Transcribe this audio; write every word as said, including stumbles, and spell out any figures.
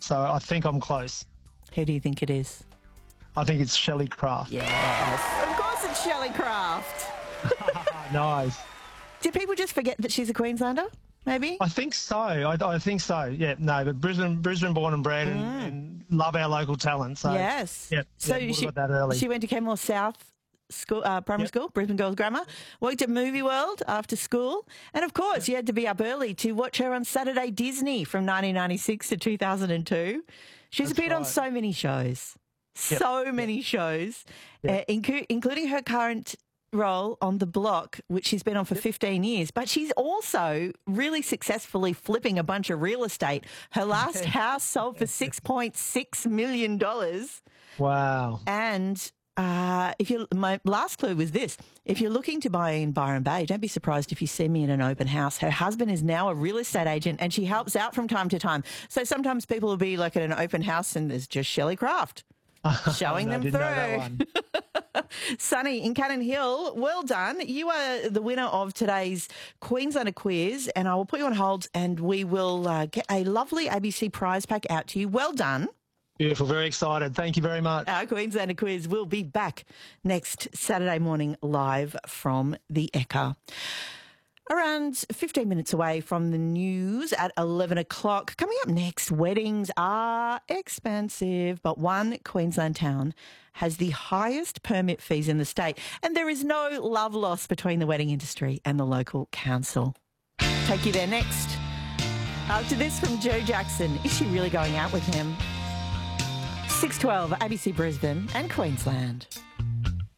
so I think I'm close. Who do you think it is? I think it's Shelley Craft. Yes. Of course it's Shelley Craft. Nice. Do people just forget that she's a Queenslander, maybe? I think so. I, I think so. Yeah, no, but Brisbane, Brisbane born and bred, and, Mm. and love our local talent. So Yes. yeah, So yeah, she, got that early. she went to Kenmore South School, uh, Primary Yep. School, Brisbane Girls Grammar, worked at Movie World after school, and of course you had to be up early to watch her on Saturday Disney from nineteen ninety-six to two thousand two. She's That's appeared on right. so many shows, Yep. so many shows, Yep. uh, incu- including her current role on The Block, which she's been on for fifteen years. But she's also really successfully flipping a bunch of real estate. Her last house sold for six point six million dollars. Wow. And uh, if you, my last clue was this: if you're looking to buy in Byron Bay, don't be surprised if you see me in an open house. Her husband is now a real estate agent, and she helps out from time to time. So sometimes people will be like at an open house, and there's just Shelley Craft showing No, I them didn't know that one. through. Sunny in Cannon Hill, well done. You are the winner of today's Queenslander quiz, and I will put you on hold, and we will uh, get a lovely A B C prize pack out to you. Well done. Beautiful. Very excited. Thank you very much. Our Queenslander quiz will be back next Saturday morning live from the Ekka. Around fifteen minutes away from the news at eleven o'clock. Coming up next, weddings are expensive, but one Queensland town has the highest permit fees in the state, and there is no love lost between the wedding industry and the local council. Take you there next. After this from Joe Jackson, is she really going out with him? six twelve, A B C Brisbane and Queensland.